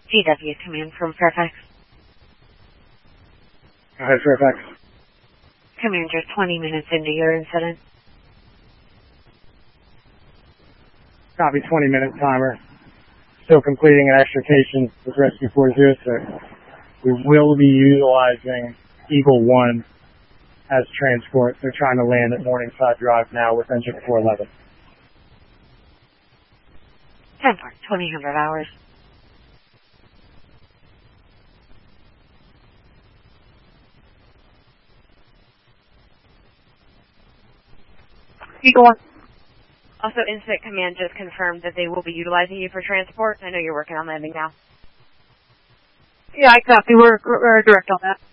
GW Command from Fairfax. Hi, Fairfax. Command, you're 20 minutes into your incident. Copy, 20-minute timer. Still completing an extrication with Rescue 406. We will be utilizing Eagle 1 as transport. They're trying to land at Morningside Drive now with engine 411. 10 for 2000 hours. Eagle 1. Also, Incident Command just confirmed that they will be utilizing you for transport. I know you're working on landing now. Yeah, I copy. We're direct on that.